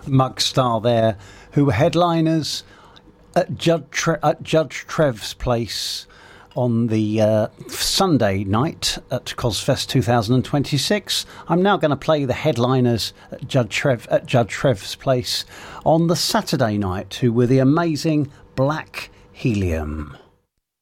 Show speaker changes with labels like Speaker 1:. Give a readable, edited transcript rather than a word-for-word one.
Speaker 1: Mugstar there, who were headliners at Judge Trev's place on the Sunday night at Cosfest 2026. I'm now going to play the headliners at Judge Trev's place on the Saturday night, who were the amazing Black Helium.